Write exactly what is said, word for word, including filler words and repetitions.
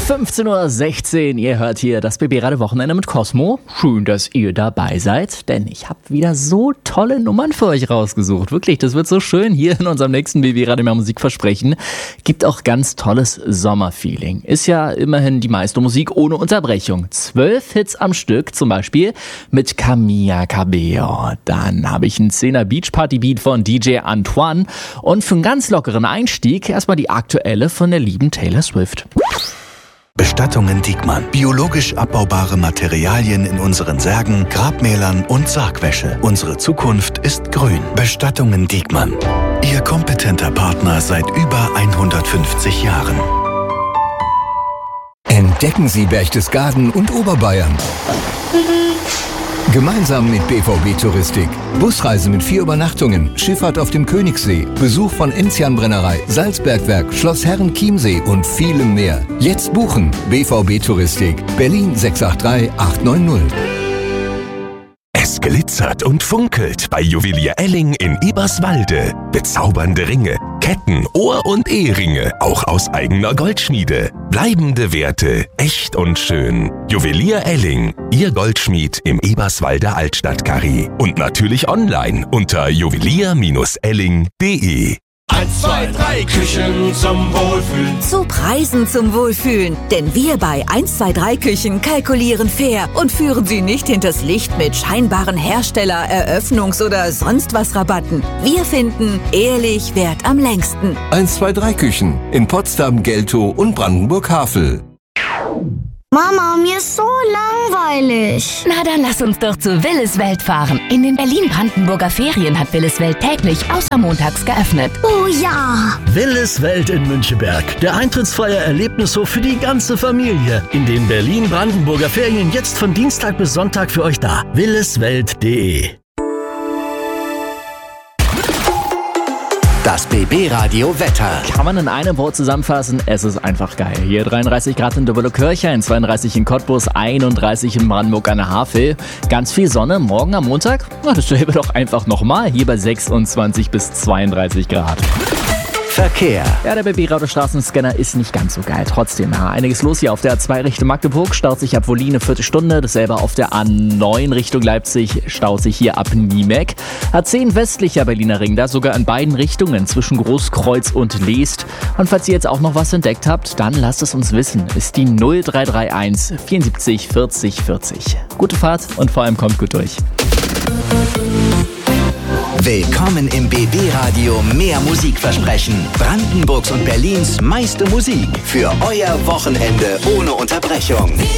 fünfzehn Uhr sechzehn, ihr hört hier das B B-Radio-Wochenende mit Cosmo. Schön, dass ihr dabei seid, denn ich habe wieder so tolle Nummern für euch rausgesucht. Wirklich, das wird so schön hier in unserem nächsten B B-Radio mehr Musikversprechen. Gibt auch ganz tolles Sommerfeeling. Ist ja immerhin die meiste Musik ohne Unterbrechung. Zwölf Hits am Stück, zum Beispiel mit Camila Cabello. Dann habe ich einen Zehner Beach-Party-Beat von D J Antoine. Und für einen ganz lockeren Einstieg erstmal die aktuelle von der lieben Taylor Swift. Bestattungen Diekmann. Biologisch abbaubare Materialien in unseren Särgen, Grabmälern und Sargwäsche. Unsere Zukunft ist grün. Bestattungen Diekmann. Ihr kompetenter Partner seit über hundertfünfzig Jahren. Entdecken Sie Berchtesgaden und Oberbayern. Gemeinsam mit B V B Touristik. Busreise mit vier Übernachtungen, Schifffahrt auf dem Königssee, Besuch von Enzian-Brennerei, Salzbergwerk, Schloss Herren-Chiemsee und vielem mehr. Jetzt buchen. B V B Touristik. Berlin sechs acht drei acht neun null. Es glitzert und funkelt bei Juwelier Elling in Eberswalde. Bezaubernde Ringe, Ketten, Ohr- und Eheringe, auch aus eigener Goldschmiede. Bleibende Werte, echt und schön. Juwelier Elling, Ihr Goldschmied im Eberswalder Altstadt-Karree. Und natürlich online unter juwelier Elling punkt de. Eins, zwei, drei Küchen zum Wohlfühlen. Zu Preisen zum Wohlfühlen. Denn wir bei eins zwei drei Küchen kalkulieren fair und führen Sie nicht hinters Licht mit scheinbaren Hersteller-, Eröffnungs- oder sonst was Rabatten. Wir finden, ehrlich währt am längsten. eins zwei drei Küchen in Potsdam, Geltow und Brandenburg-Havel. Mama, mir ist so langweilig. Na, dann lass uns doch zu Willis Welt fahren. In den Berlin-Brandenburger Ferien hat Willis Welt täglich außer montags geöffnet. Oh ja. Willis Welt in Müncheberg. Der eintrittsfreie Erlebnishof für die ganze Familie. In den Berlin-Brandenburger Ferien jetzt von Dienstag bis Sonntag für euch da. willis welt punkt de. Das B B-Radio Wetter. Kann man in einem Wort zusammenfassen, es ist einfach geil. Hier dreiunddreißig Grad in Döbelow-Kirchhain, zweiunddreißig in Cottbus, einunddreißig in Brandenburg an der Havel. Ganz viel Sonne, morgen am Montag, na, dasselbe doch einfach nochmal, hier bei sechsundzwanzig bis zweiunddreißig Grad. Verkehr. Ja, der B B-Radio-Straßenscanner ist nicht ganz so geil. Trotzdem, ja, einiges los hier auf der A zwei Richtung Magdeburg. Staut sich ab Wollin eine Viertelstunde. Dasselbe auf der A neun Richtung Leipzig. Staut sich hier ab Niemek. A zehn westlicher Berliner Ring. Da sogar in beiden Richtungen zwischen Großkreuz und Leest. Und falls ihr jetzt auch noch was entdeckt habt, dann lasst es uns wissen. Ist die null drei drei eins vierundsiebzig vierzig vierzig. Gute Fahrt und vor allem kommt gut durch. Willkommen im B B-Radio Mehr Musikversprechen. Brandenburgs und Berlins meiste Musik für euer Wochenende ohne Unterbrechung.